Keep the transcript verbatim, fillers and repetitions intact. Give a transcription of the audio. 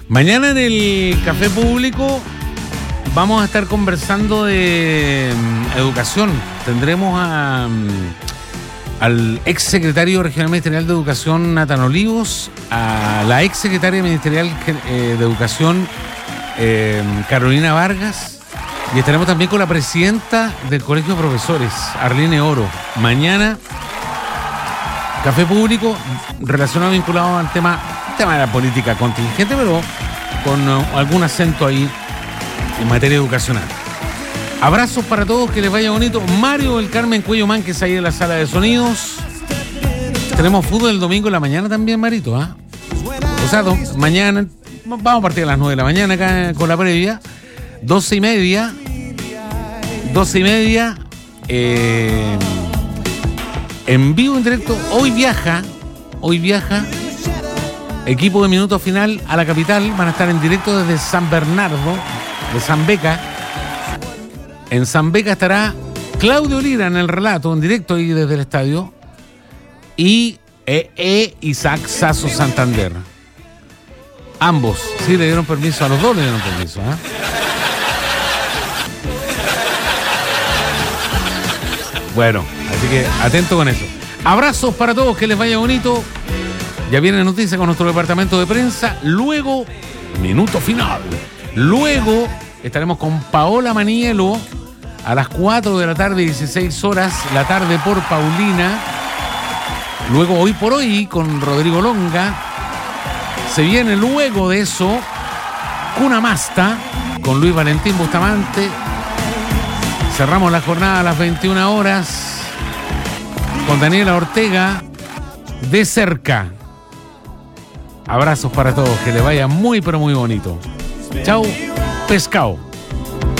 Mañana en el Café Público vamos a estar conversando de um, educación. Tendremos a, um, al ex secretario regional ministerial de Educación, Nathan Olivos, a la ex secretaria ministerial eh, de Educación, eh, Carolina Vargas, y estaremos también con la presidenta del Colegio de Profesores, Arline Oro. Mañana, Café Público relacionado, vinculado al tema, tema de la política contingente, pero con uh, algún acento ahí en materia educacional. Abrazos para todos, que les vaya bonito. Mario del Carmen Cuello Mánquez ahí en la sala de sonidos. Tenemos fútbol el domingo en la mañana también, Marito, ¿ah? ¿eh? O sea, do, mañana, vamos a partir a las nueve de la mañana acá con la previa. Doce y media. Doce y media. Eh, en vivo, en directo. Hoy viaja. Hoy viaja. Equipo de Minuto Final a la capital. Van a estar en directo desde San Bernardo, de San Beca. En San Beca estará Claudio Lira en el relato, en directo ahí desde el estadio. Y e, e Isaac Sasso Santander. Ambos, sí, le dieron permiso, a los dos le dieron permiso, ¿eh? Bueno, así que atento con eso. Abrazos para todos, que les vaya bonito. Ya viene noticia con nuestro departamento de prensa. Luego, Minuto Final. Luego estaremos con Paola Maniello a las cuatro de la tarde, dieciséis horas, la tarde por Paulina. Luego, Hoy por Hoy, con Rodrigo Longa. Se viene luego de eso Cuna Masta con Luis Valentín Bustamante. Cerramos la jornada a las veintiuna horas con Daniela Ortega, De Cerca. Abrazos para todos, que les vaya muy pero muy bonito. Chau, pescado.